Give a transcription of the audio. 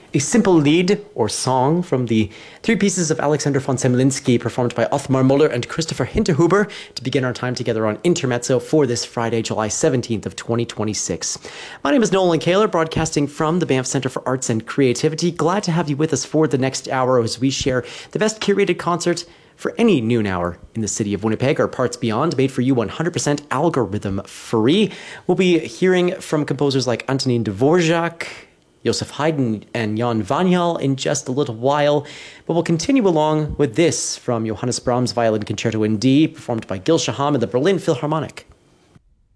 A simple lead or song from the three pieces of Alexander von Semlinsky performed by Othmar Müller and Christopher Hinterhuber to begin our time together on Intermezzo for this Friday, July 17th of 2026. My name is Nolan Kaler, broadcasting from the Banff Center for Arts and Creativity. Glad to have you with us for the next hour as we share the best curated concert for any noon hour in the city of Winnipeg or parts beyond, made for you 100% algorithm free. We'll be hearing from composers like Antonin Dvorak, Joseph Haydn, and Jan Vanyal in just a little while, but we'll continue along with this from Johannes Brahms' Violin Concerto in D, performed by Gil Shaham and the Berlin Philharmonic.